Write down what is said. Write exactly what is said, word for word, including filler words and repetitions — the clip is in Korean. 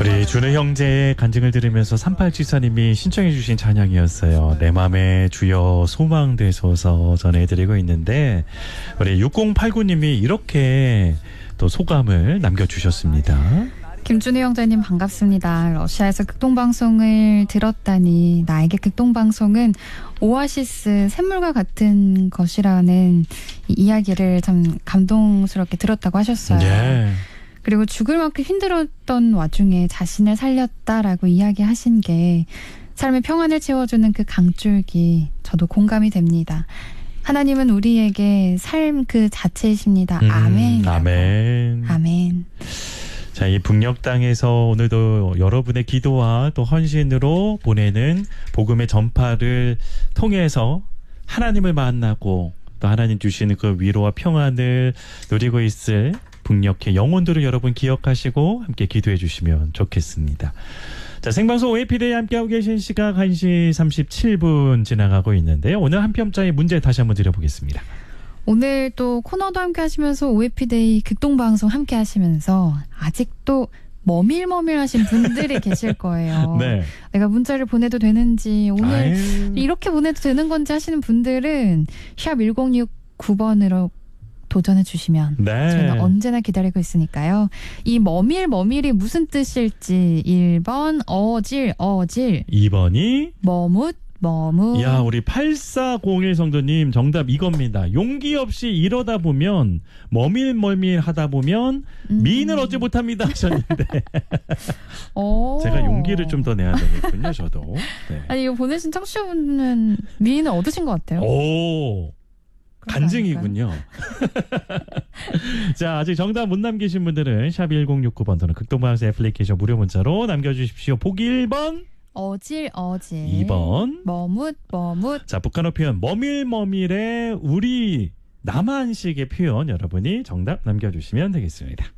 우리 준우 형제의 간증을 들으면서 삼팔칠사님이 신청해 주신 찬양이었어요. 내 맘에 주여 소망되소서 전해드리고 있는데 우리 육공팔구님이 이렇게 또 소감을 남겨주셨습니다. 김준우 형제님 반갑습니다. 러시아에서 극동방송을 들었다니 나에게 극동방송은 오아시스 샘물과 같은 것이라는 이야기를 참 감동스럽게 들었다고 하셨어요. 네. 그리고 죽을 만큼 힘들었던 와중에 자신을 살렸다라고 이야기하신 게 삶의 평안을 채워주는 그 강줄기 저도 공감이 됩니다. 하나님은 우리에게 삶 그 자체이십니다. 음, 아멘. 아멘. 아멘. 자, 이 북녘 땅에서 오늘도 여러분의 기도와 또 헌신으로 보내는 복음의 전파를 통해서 하나님을 만나고 또 하나님 주시는 그 위로와 평안을 누리고 있을 북녘의 영혼들을 여러분 기억하시고 함께 기도해 주시면 좋겠습니다. 자, 생방송 오에이피데이 함께하고 계신 시각 한 시 삼십칠 분 지나가고 있는데요. 오늘 한 편짜리 문제 다시 한번 드려보겠습니다. 오늘 또 코너도 함께 하시면서 오에이피데이 극동방송 함께 하시면서 아직도 머밀머밀 하신 분들이 계실 거예요. 네. 내가 문자를 보내도 되는지 오늘 아유. 이렇게 보내도 되는 건지 하시는 분들은 샵 일공육구 번으로 도전해 주시면 네. 저희는 언제나 기다리고 있으니까요. 이 머밀머밀이 무슨 뜻일지 일 번 어질 어질 이 번이 머뭇 머뭇. 야, 우리 팔사공일 성도님 정답 이겁니다. 용기 없이 이러다 보면 머밀머밀 하다 보면 음. 미인을 얻지 못합니다 하셨는데 오. 제가 용기를 좀 더 내야 되겠군요. 저도. 네. 아니 이거 보내신 청취자분은 미인을 얻으신 것 같아요. 오, 간증이군요. 자, 아직 정답 못 남기신 분들은 샵 일공육구 번 또는 극동방송 애플리케이션 무료 문자로 남겨주십시오. 보기 일 번 어질 어질 이 번 머뭇 머뭇. 자, 북한어 표현 머밀머밀의 우리 남한식의 표현 여러분이 정답 남겨주시면 되겠습니다.